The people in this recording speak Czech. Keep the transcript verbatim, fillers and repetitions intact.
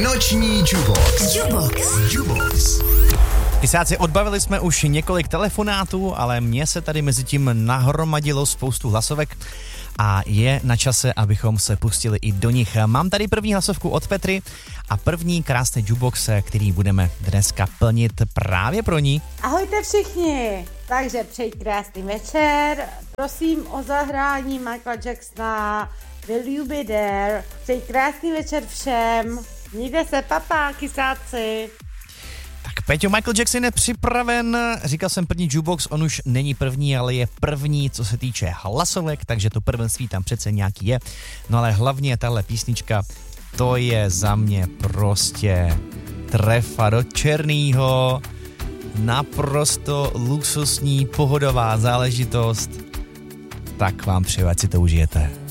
Noční Jubox. Jubox. Jubox. Kysáci, odbavili jsme už několik telefonátů, ale mně se tady mezi tím nahromadilo spoustu hlasovek a je na čase, abychom se pustili i do nich. Mám tady první hlasovku od Petry a první krásný jukebox, který budeme dneska plnit právě pro ní. Ahojte všichni, takže přeji krásný večer, prosím o zahrání Michaela Jacksona Will You Be There, přeji krásný večer všem, mějte se, papa, kysáci. Tak Peťo, Michael Jackson je připraven, říkal jsem první jukebox, on už není první, ale je první, co se týče hlasovek, takže to prvenství tam přece nějaký je. No ale hlavně tahle písnička, to je za mě prostě trefa do černýho, naprosto luxusní, pohodová záležitost. Tak vám přeju, ať si to užijete.